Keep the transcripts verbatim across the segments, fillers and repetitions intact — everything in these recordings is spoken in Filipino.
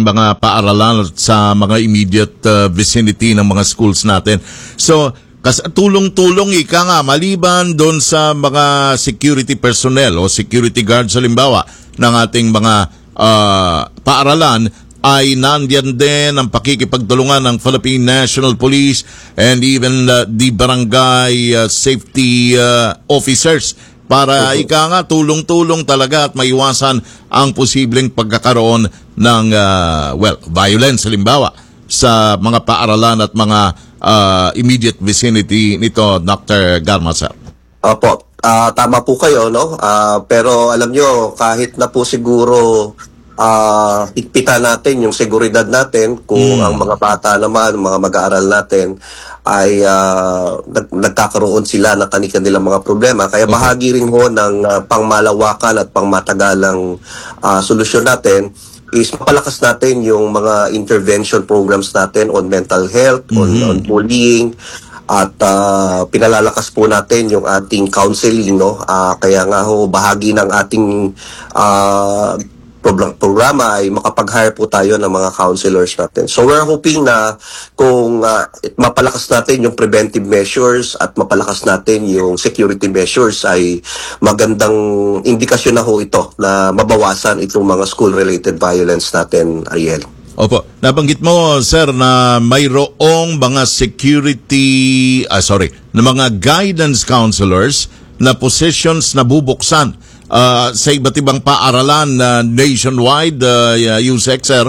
mga paaralan sa mga immediate uh, vicinity ng mga schools natin. So, kas tulong-tulong ika nga, maliban doon sa mga security personnel o security guards halimbawa ng ating mga uh, paaralan, ay nandiyan din ang pakikipagtulungan ng Philippine National Police and even uh, the barangay uh, safety uh, officers para uh-huh. ika nga tulong-tulong talaga at maiwasan ang posibleng pagkakaroon ng uh, well, violence halimbawa sa mga paaralan at mga uh, immediate vicinity nito, Doctor Garma, sir. Opo, uh, tama po kayo, no? Uh, pero alam nyo, kahit na po siguro uh, higpitan natin yung seguridad natin kung mm. ang mga bata naman, mga mag-aaral natin ay uh, nag nagkakaroon sila ng kanilang mga problema. Kaya okay. bahagi rin ho ng uh, pangmalawakan at pangmatagalang uh, solusyon natin is mapalakas natin yung mga intervention programs natin on mental health, mm-hmm. on, on bullying, at uh, pinalalakas po natin yung ating counseling, no? Uh, kaya nga ho, bahagi ng ating uh, programa ay makapag-hire po tayo ng mga counselors natin. So we're hoping na kung uh, mapalakas natin yung preventive measures at mapalakas natin yung security measures ay magandang indikasyon na ho ito na mabawasan itong mga school-related violence natin, Ariel. Opo. Nabanggit mo, sir, na mayroong mga security, ah, sorry, na mga guidance counselors na positions na bubuksan Uh, sa iba't ibang paaralan uh, nationwide, uh, Yusek, sir?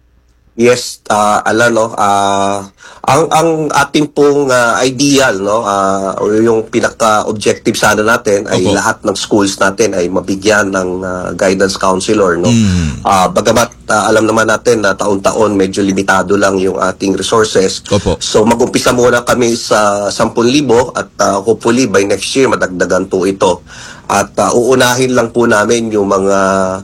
Yes, uh, alam, no, uh, ang, ang ating pong uh, ideal, no, uh, o yung pinaka-objective sana natin ay Opo. lahat ng schools natin ay mabigyan ng uh, guidance counselor, no. Mm. Uh, bagamat uh, alam naman natin na taon-taon medyo limitado lang yung ating resources. Opo. So mag-umpisa muna kami sa ten libo at uh, hopefully by next year madagdagan po ito. At uh, uunahin lang po namin yung mga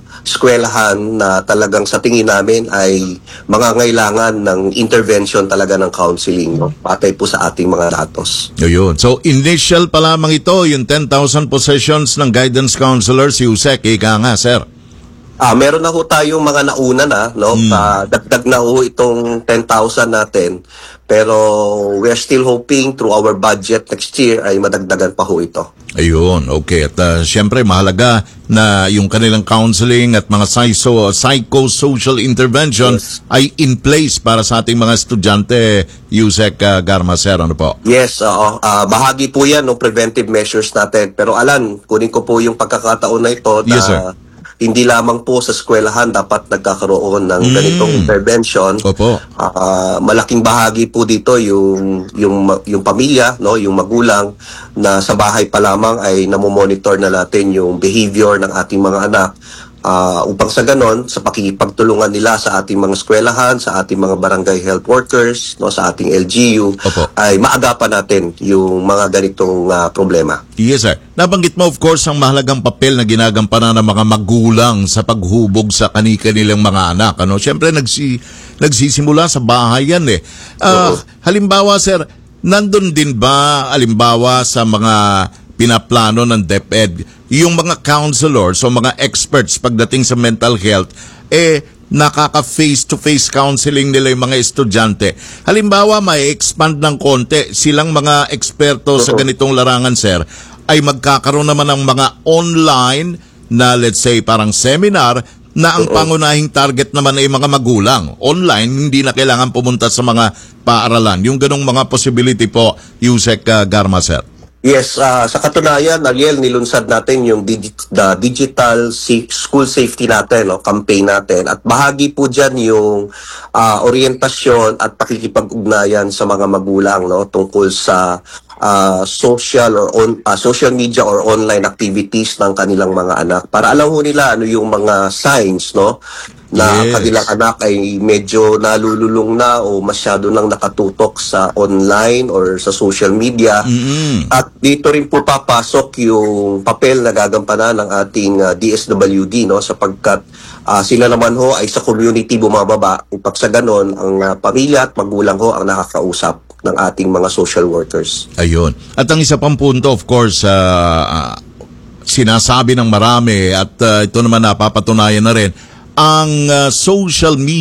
eskwelahan na talagang sa tingin namin ay mangangailangan ng intervention talaga ng counseling, no? Patay po sa ating mga datos. Yun. So initial pa lamang ito, yung ten thousand possessions ng guidance counselors, Yusek, ika nga, sir. Ah, meron na ho tayong mga nauna na, no? Mm. Uh, dagdag na ho itong ten thousand natin. Pero we are still hoping through our budget next year ay madagdagan pa ho ito. Ayun, okay. At uh, siyempre mahalaga na yung kanilang counseling at mga psycho, psychosocial intervention yes. ay in place para sa ating mga estudyante, Yusek uh, Garma, sir, ano po? Yes, uh, uh, bahagi po yan ng preventive measures natin. Pero Alan, kunin ko po yung pagkakataon na ito na yes, sir. Hindi lamang po sa eskwelahan dapat nagkakaroon ng ganitong mm. intervention. Opo. Uh, malaking bahagi po dito yung yung yung pamilya, no, yung magulang na sa bahay pa lamang ay namomonitor na natin yung behavior ng ating mga anak. Uh, upang sa ganon, sa pakikipagtulungan nila sa ating mga eskwelahan, sa ating mga barangay health workers, no, sa ating L G U, Opo. ay maagapan natin yung mga ganitong uh, problema. Yes, sir. Nabanggit mo, of course, ang mahalagang papel na ginagampanan ng mga magulang sa paghubog sa kani-kanilang mga anak. Ano? Siyempre, nagsi, nagsisimula sa bahay yan eh. Uh, halimbawa, sir, nandun din ba, halimbawa, sa mga pinaplano ng DepEd, yung mga counselors o mga experts pagdating sa mental health, eh, nakaka face-to-face counseling nila yung mga estudyante. Halimbawa, may expand ng konti, silang mga eksperto sa ganitong larangan, sir, ay magkakaroon naman ng mga online na, let's say, parang seminar na ang pangunahing target naman ay mga magulang. Online, hindi na kailangan pumunta sa mga paaralan. Yung ganong mga possibility po, Yusek uh, Garma, sir. Yes, uh, sa katunayan, Ariel, nilunsad natin yung digi the digital school safety natin, no, campaign natin. At bahagi po dyan yung uh, orientasyon at pakikipag-ugnayan sa mga magulang, no, tungkol sa uh, social or on, uh, social media or online activities ng kanilang mga anak. Para alam ho nila ano yung mga signs, no, na yes. kanilang anak ay medyo nalululong na o masyado nang nakatutok sa online or sa social media. Mm-hmm. At dito rin po papasok yung papel na gagampanan ng ating uh, D S W D, no, sapagkat uh, sila naman ho ay sa community bumababa upang sa ganon ang uh, pamilya at magulang ho ang nakakausap ng ating mga social workers. Ayun. At ang isa pang punto, of course, uh, uh, sinasabi ng marami at uh, ito naman napapatunayan na rin, ang uh, social media